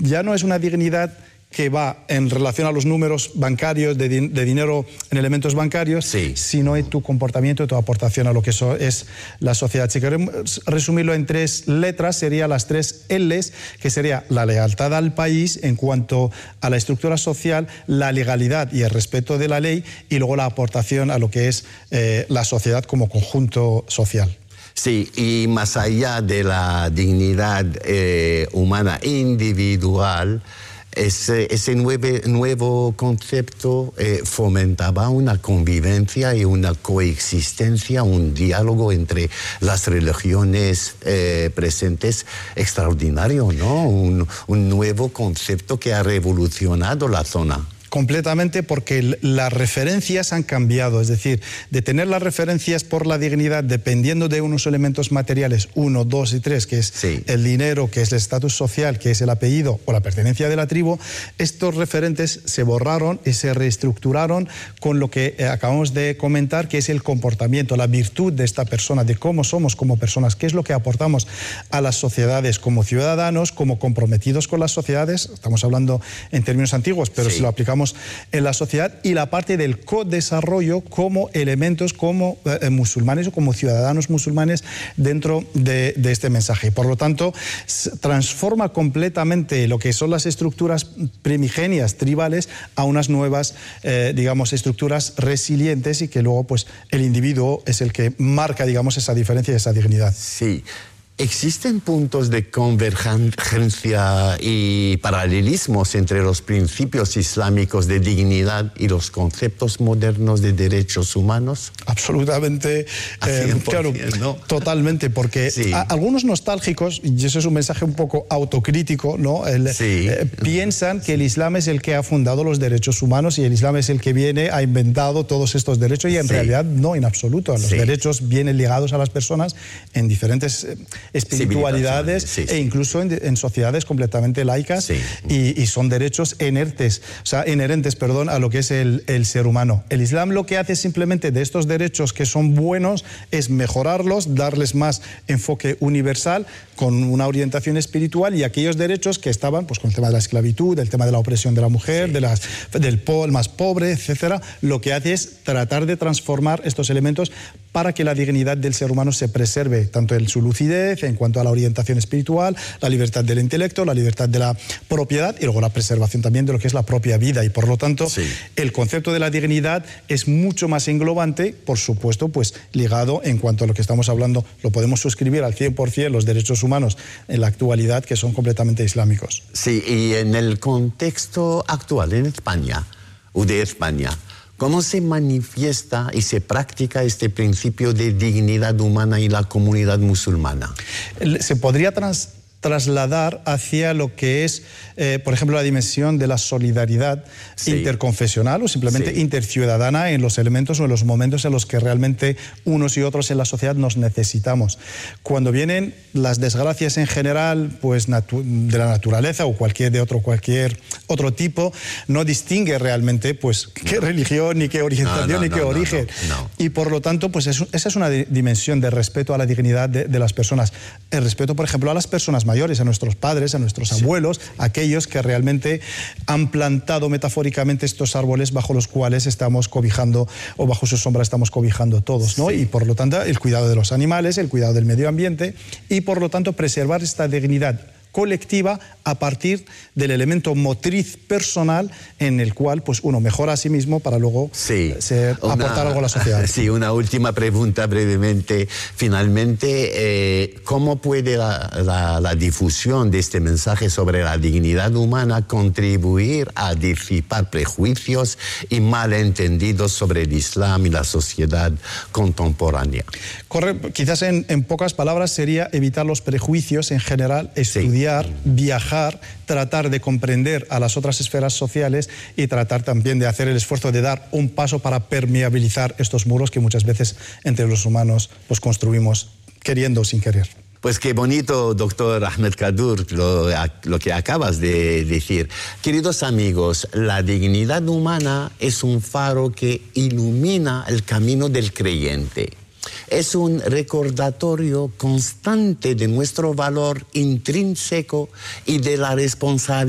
ya no es una dignidad que va en relación a los números bancarios, de dinero en elementos bancarios, sí, sino en tu comportamiento y tu aportación a lo que eso es la sociedad. Si queremos resumirlo en 3 letras, serían las 3 L's, que sería la lealtad al país en cuanto a la estructura social, la legalidad y el respeto de la ley, y luego la aportación a lo que es la sociedad como conjunto social. Sí, y más allá de la dignidad humana individual, ese nuevo concepto fomentaba una convivencia y una coexistencia, un diálogo entre las religiones presentes extraordinario, ¿no? Un nuevo concepto que ha revolucionado la zona. Completamente, porque las referencias han cambiado, es decir, de tener las referencias por la dignidad dependiendo de unos elementos materiales, 1, 2 y 3, que es sí, el dinero, que es el estatus social, que es el apellido o la pertenencia de la tribu, estos referentes se borraron y se reestructuraron con lo que acabamos de comentar, que es el comportamiento, la virtud de esta persona, de cómo somos como personas, qué es lo que aportamos a las sociedades como ciudadanos, como comprometidos con las sociedades. Estamos hablando en términos antiguos, pero sí, si lo aplicamos en la sociedad, y la parte del co-desarrollo como elementos, como musulmanes o como ciudadanos musulmanes dentro de este mensaje. Y por lo tanto, transforma completamente lo que son las estructuras primigenias, tribales, a unas nuevas, digamos, estructuras resilientes, y que luego pues el individuo es el que marca, digamos, esa diferencia y esa dignidad. Sí. ¿Existen puntos de convergencia y paralelismos entre los principios islámicos de dignidad y los conceptos modernos de derechos humanos? Absolutamente, claro, ¿no? Totalmente, porque sí, algunos nostálgicos, y eso es un mensaje un poco autocrítico, ¿no? Sí. Piensan que el Islam es el que ha fundado los derechos humanos y el Islam es el que ha inventado todos estos derechos, y en sí, realidad no, en absoluto. Los derechos vienen ligados a las personas en diferentes espiritualidades, sí, e incluso en sociedades completamente laicas, y son derechos inherentes, a lo que es el ser humano. El Islam lo que hace simplemente de estos derechos que son buenos es mejorarlos, darles más enfoque universal con una orientación espiritual, y aquellos derechos que estaban pues con el tema de la esclavitud, el tema de la opresión de la mujer, del más pobre, etcétera, lo que hace es tratar de transformar estos elementos para que la dignidad del ser humano se preserve, tanto en su lucidez, en cuanto a la orientación espiritual, la libertad del intelecto, la libertad de la propiedad, y luego la preservación también de lo que es la propia vida. Y por lo tanto, el concepto de la dignidad es mucho más englobante, por supuesto, pues ligado en cuanto a lo que estamos hablando, lo podemos suscribir al 100% los derechos humanos en la actualidad, que son completamente islámicos. Sí, y en el contexto actual, en España, o de España, ¿cómo se manifiesta y se practica este principio de dignidad humana en la comunidad musulmana? Se podría trasladar hacia lo que es, por ejemplo, la dimensión de la solidaridad interconfesional o simplemente interciudadana en los elementos o en los momentos en los que realmente unos y otros en la sociedad nos necesitamos. Cuando vienen las desgracias en general, pues de la naturaleza o cualquier otro tipo, no distingue realmente pues qué religión, ni qué orientación, ni qué origen. Y por lo tanto, pues esa es una dimensión de respeto a la dignidad de las personas. El respeto, por ejemplo, a las personas mayores, a nuestros padres, a nuestros abuelos, aquellos que realmente han plantado metafóricamente estos árboles bajo los cuales estamos cobijando, o bajo su sombra estamos cobijando todos, ¿no? Y por lo tanto, el cuidado de los animales, el cuidado del medio ambiente, y por lo tanto preservar esta dignidad colectiva a partir del elemento motriz personal en el cual pues uno mejora a sí mismo para luego aportar algo a la sociedad. Sí, una última pregunta brevemente. Finalmente, ¿cómo puede la difusión de este mensaje sobre la dignidad humana contribuir a disipar prejuicios y malentendidos sobre el Islam y la sociedad contemporánea? Quizás en pocas palabras sería evitar los prejuicios en general, estudiar, viajar, tratar de comprender a las otras esferas sociales y tratar también de hacer el esfuerzo de dar un paso para permeabilizar estos muros que muchas veces entre los humanos los construimos queriendo o sin querer. Pues qué bonito, doctor Ahmed Kaddour, lo que acabas de decir. Queridos amigos, la dignidad humana es un faro que ilumina el camino del creyente. Es un recordatorio constante de nuestro valor intrínseco y de la responsabilidad